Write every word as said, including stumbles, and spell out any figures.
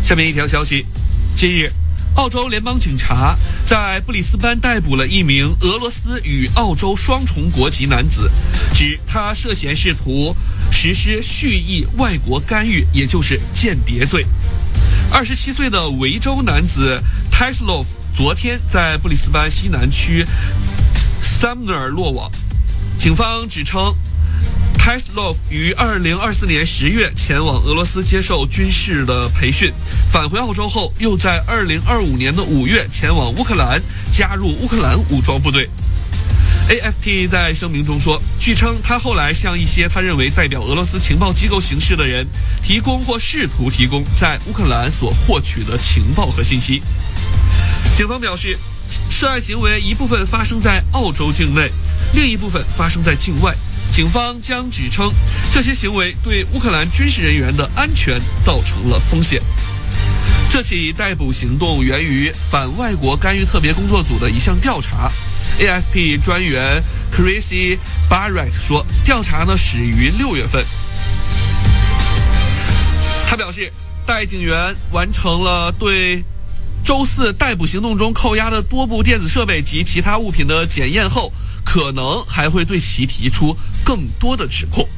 下面一条消息，近日澳洲联邦警察在布里斯班逮捕了一名俄罗斯与澳洲双重国籍男子，指他涉嫌试图实施蓄意外国干预，也就是间谍罪。二十七岁的维州男子 Taslov 昨天在布里斯班西南区 Sumner 落网。警方指称Taslov 于二零二四年十月前往俄罗斯接受军事的培训，返回澳洲后，又在二零二五年的五月前往乌克兰，加入乌克兰武装部队。A F P 在声明中说，据称他后来向一些他认为代表俄罗斯情报机构行事的人提供或试图提供在乌克兰所获取的情报和信息。警方表示，涉案行为一部分发生在澳洲境内，另一部分发生在境外。警方将指称这些行为对乌克兰军事人员的安全造成了风险。这起逮捕行动源于反外国干预特别工作组的一项调查。A F P 专员 Chrissy Barrett 说，调查呢始于六月份。他表示，待警员完成了对周四逮捕行动中扣押的多部电子设备及其他物品的检验后，可能还会对其提出更多的指控。